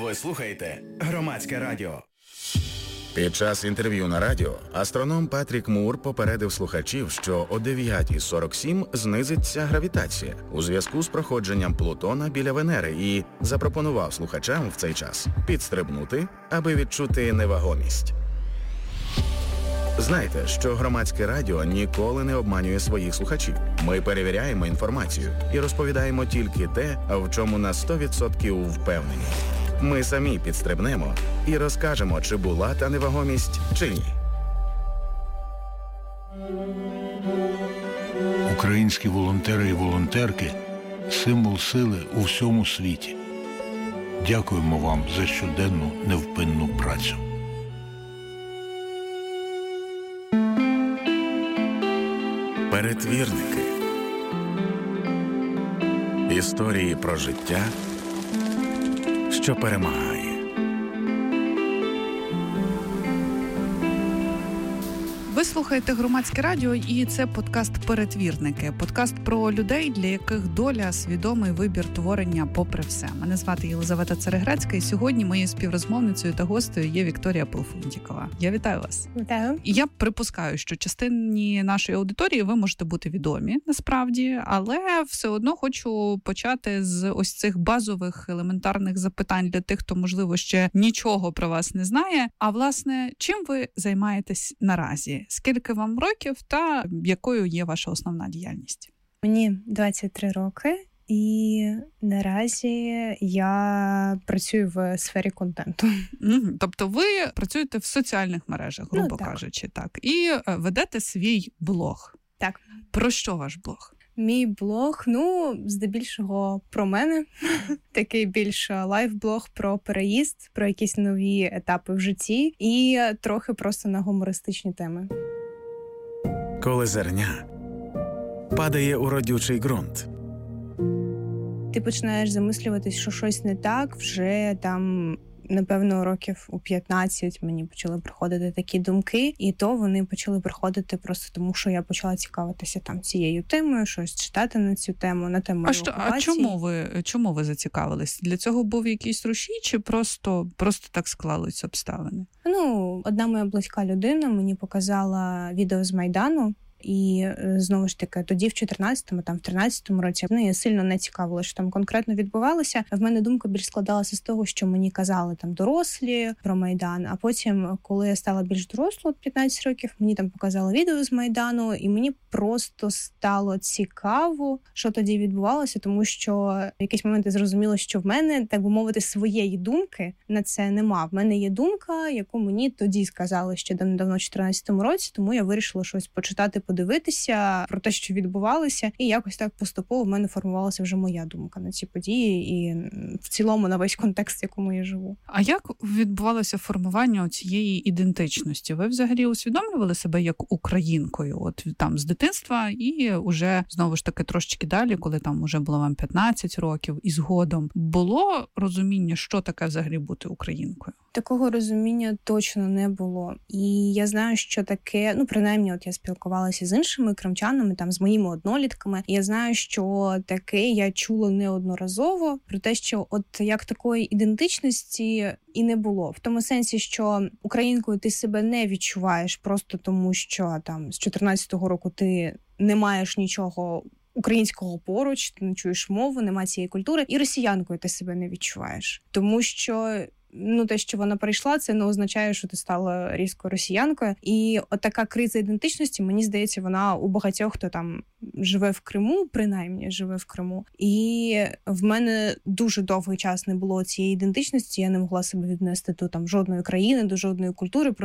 Ви слухаєте Громадське радіо. Під час інтерв'ю на радіо астроном Патрік Мур попередив слухачів, що о 9:47 знизиться гравітація у зв'язку з проходженням Плутона біля Венери і запропонував слухачам в цей час підстрибнути, аби відчути невагомість. Знайте, що Громадське радіо ніколи не обманює своїх слухачів. Ми перевіряємо інформацію і розповідаємо тільки те, в чому на 100% впевнені. Ми самі підстрибнемо і розкажемо, чи була та невагомість, чи ні. Українські волонтери і волонтерки – символ сили у всьому світі. Дякуємо вам за щоденну невпинну працю. Перетвірники. Історії про життя, що перемагає. Ви слухаєте Громадське радіо, і це подкаст «Перетвірники». Подкаст про людей, для яких доля – свідомий вибір творення попри все. Мене звати Єлизавета Цареградська, і сьогодні моєю співрозмовницею та гостею є Вікторія Полфунтікова. Я вітаю вас. Вітаю. Я припускаю, що частині нашої аудиторії ви можете бути відомі, насправді, але все одно хочу почати з ось цих базових елементарних запитань для тих, хто, можливо, ще нічого про вас не знає. А, власне, чим ви займаєтесь наразі? Скільки вам років та якою є ваша основна діяльність? Мені 23 роки, і наразі я працюю в сфері контенту. Тобто ви працюєте в соціальних мережах, грубо кажучи, так. І ведете свій блог. Так. Про що ваш блог? Мій блог, здебільшого про мене. Такий більш лайф-блог про переїзд, про якісь нові етапи в житті і трохи просто на гумористичні теми. Коли зерня падає у родючий ґрунт. Ти починаєш замислюватись, що щось не так, вже там... Напевно, років у 15 мені почали приходити такі думки, і то вони почали приходити просто тому, що я почала цікавитися там цією темою, щось читати на цю тему, на тему евакуації. А чому ви зацікавились? Для цього був якийсь рушій, чи просто так склались обставини? Одна моя близька людина мені показала відео з Майдану. І, знову ж таки, тоді в 14-му, там в 13-му році, я сильно не цікавила, що там конкретно відбувалося. В мене думка більш складалася з того, що мені казали там дорослі про Майдан, а потім, коли я стала більш дорослою, 15 років, мені там показали відео з Майдану, і мені просто стало цікаво, що тоді відбувалося, тому що в якийсь момент я зрозуміла, що в мене, так би мовити, своєї думки на це нема. В мене є думка, яку мені тоді сказали ще давно в 14-му році, тому я вирішила щось почитати, подивитися про те, що відбувалося, і якось так поступово в мене формувалася вже моя думка на ці події і в цілому на весь контекст, в якому я живу. А як відбувалося формування цієї ідентичності? Ви взагалі усвідомлювали себе як українкою, от там з дитинства і уже, знову ж таки, трошечки далі, коли там уже було вам 15 років і згодом, було розуміння, що таке взагалі бути українкою? Такого розуміння точно не було. І я знаю, що таке, принаймні, от я спілкувалася з іншими кримчанами, там, з моїми однолітками, і я знаю, що таке я чула неодноразово, про те, що от як такої ідентичності і не було. В тому сенсі, що українкою ти себе не відчуваєш просто тому, що там з 14-го року ти не маєш нічого українського поруч, ти не чуєш мову, немає цієї культури, і росіянкою ти себе не відчуваєш. Тому що те, що вона прийшла, це не означає, що ти стала різко росіянкою. І от така криза ідентичності, мені здається, вона у багатьох, хто там живе в Криму, принаймні живе в Криму. І в мене дуже довгий час не було цієї ідентичності, я не могла себе віднести до там жодної країни, до жодної культури.